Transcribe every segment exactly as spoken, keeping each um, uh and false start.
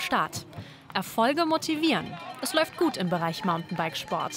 Start. Erfolge motivieren. Es läuft gut im Bereich Mountainbikesport.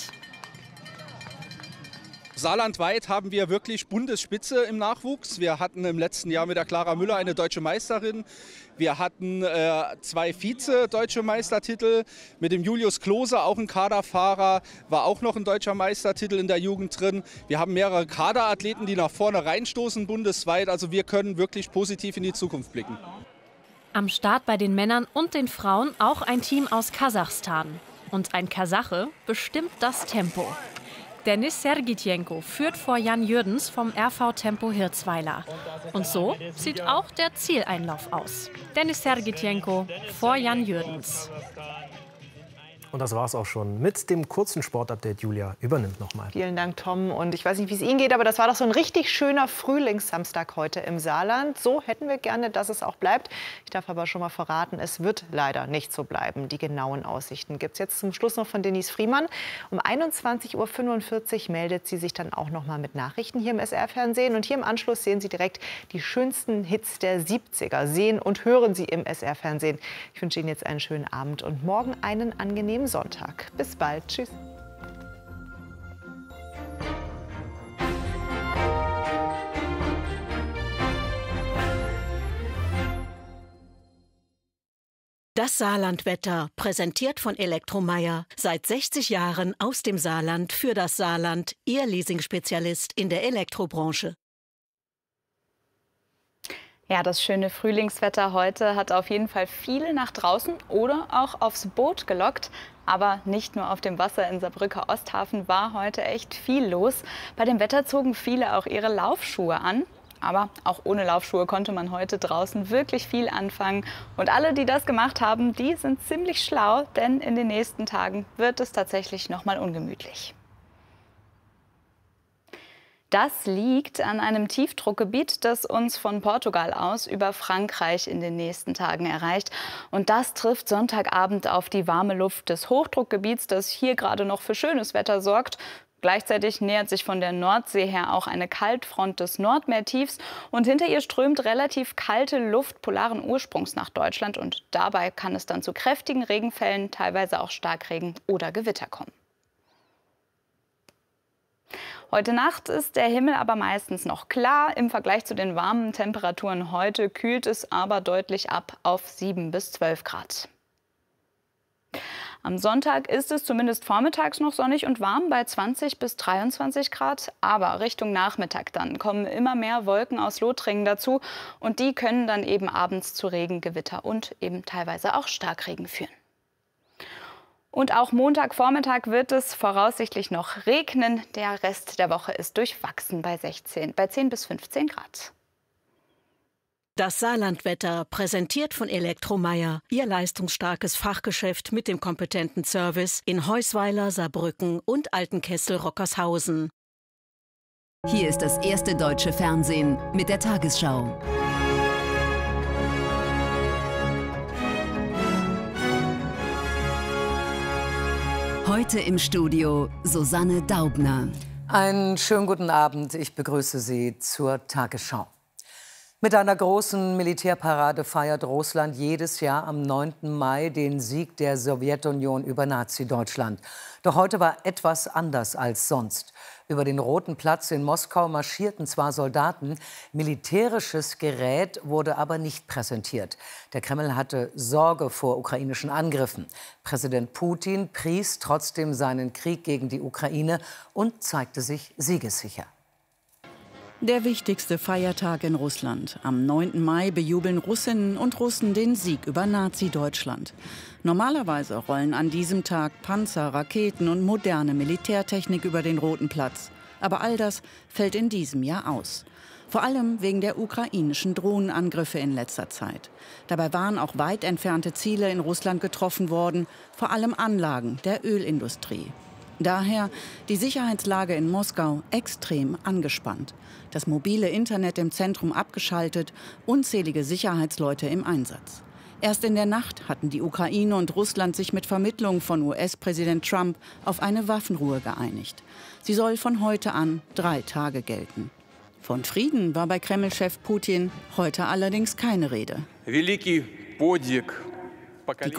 Saarlandweit haben wir wirklich Bundesspitze im Nachwuchs. Wir hatten im letzten Jahr mit der Clara Müller eine deutsche Meisterin. Wir hatten äh, zwei Vize-deutsche Meistertitel. Mit dem Julius Klose, auch ein Kaderfahrer, war auch noch ein deutscher Meistertitel in der Jugend drin. Wir haben mehrere Kaderathleten, die nach vorne reinstoßen bundesweit. Also wir können wirklich positiv in die Zukunft blicken. Am Start bei den Männern und den Frauen auch ein Team aus Kasachstan. Und ein Kasache bestimmt das Tempo. Denis Sergitjenko führt vor Jan Jürdens vom R V Tempo Hirzweiler. Und so sieht auch der Zieleinlauf aus. Denis Sergitjenko vor Jan Jürdens. Und das war's auch schon mit dem kurzen Sportupdate. Julia übernimmt nochmal. Vielen Dank, Tom. Und ich weiß nicht, wie es Ihnen geht, aber das war doch so ein richtig schöner Frühlingssamstag heute im Saarland. So hätten wir gerne, dass es auch bleibt. Ich darf aber schon mal verraten, es wird leider nicht so bleiben. Die genauen Aussichten gibt es jetzt zum Schluss noch von Denise Friemann. Um einundzwanzig Uhr fünfundvierzig meldet sie sich dann auch noch mal mit Nachrichten hier im S R-Fernsehen. Und hier im Anschluss sehen Sie direkt die schönsten Hits der siebziger. Sehen und hören Sie im S R-Fernsehen. Ich wünsche Ihnen jetzt einen schönen Abend und morgen einen angenehmen Sonntag. Bis bald. Tschüss. Das Saarlandwetter, präsentiert von Elektromeyer. Seit sechzig Jahren aus dem Saarland für das Saarland. Ihr Leasingspezialist in der Elektrobranche. Ja, das schöne Frühlingswetter heute hat auf jeden Fall viele nach draußen oder auch aufs Boot gelockt. Aber nicht nur auf dem Wasser in Saarbrücker Osthafen war heute echt viel los. Bei dem Wetter zogen viele auch ihre Laufschuhe an. Aber auch ohne Laufschuhe konnte man heute draußen wirklich viel anfangen. Und alle, die das gemacht haben, die sind ziemlich schlau, denn in den nächsten Tagen wird es tatsächlich noch mal ungemütlich. Das liegt an einem Tiefdruckgebiet, das uns von Portugal aus über Frankreich in den nächsten Tagen erreicht. Und das trifft Sonntagabend auf die warme Luft des Hochdruckgebiets, das hier gerade noch für schönes Wetter sorgt. Gleichzeitig nähert sich von der Nordsee her auch eine Kaltfront des Nordmeertiefs. Und hinter ihr strömt relativ kalte Luft polaren Ursprungs nach Deutschland. Und dabei kann es dann zu kräftigen Regenfällen, teilweise auch Starkregen oder Gewitter kommen. Heute Nacht ist der Himmel aber meistens noch klar. Im Vergleich zu den warmen Temperaturen heute kühlt es aber deutlich ab auf sieben bis zwölf Grad. Am Sonntag ist es zumindest vormittags noch sonnig und warm bei zwanzig bis dreiundzwanzig Grad. Aber Richtung Nachmittag dann kommen immer mehr Wolken aus Lothringen dazu. Und die können dann eben abends zu Regen, Gewitter und eben teilweise auch Starkregen führen. Und auch Montagvormittag wird es voraussichtlich noch regnen. Der Rest der Woche ist durchwachsen bei, sechzehn, bei zehn bis fünfzehn Grad. Das Saarlandwetter, präsentiert von Elektromeyer. Ihr leistungsstarkes Fachgeschäft mit dem kompetenten Service in Heusweiler, Saarbrücken und Altenkessel-Rockershausen. Hier ist das erste deutsche Fernsehen mit der Tagesschau. Heute im Studio Susanne Daubner. Einen schönen guten Abend. Ich begrüße Sie zur Tagesschau. Mit einer großen Militärparade feiert Russland jedes Jahr am neunten Mai den Sieg der Sowjetunion über Nazi-Deutschland. Doch heute war etwas anders als sonst. Über den Roten Platz in Moskau marschierten zwar Soldaten, militärisches Gerät wurde aber nicht präsentiert. Der Kreml hatte Sorge vor ukrainischen Angriffen. Präsident Putin pries trotzdem seinen Krieg gegen die Ukraine und zeigte sich siegessicher. Der wichtigste Feiertag in Russland. Am neunten Mai bejubeln Russinnen und Russen den Sieg über Nazi-Deutschland. Normalerweise rollen an diesem Tag Panzer, Raketen und moderne Militärtechnik über den Roten Platz. Aber all das fällt in diesem Jahr aus. Vor allem wegen der ukrainischen Drohnenangriffe in letzter Zeit. Dabei waren auch weit entfernte Ziele in Russland getroffen worden, vor allem Anlagen der Ölindustrie. Daher die Sicherheitslage in Moskau extrem angespannt. Das mobile Internet im Zentrum abgeschaltet, unzählige Sicherheitsleute im Einsatz. Erst in der Nacht hatten die Ukraine und Russland sich mit Vermittlung von U S-Präsident Trump auf eine Waffenruhe geeinigt. Sie soll von heute an drei Tage gelten. Von Frieden war bei Kreml-Chef Putin heute allerdings keine Rede. Die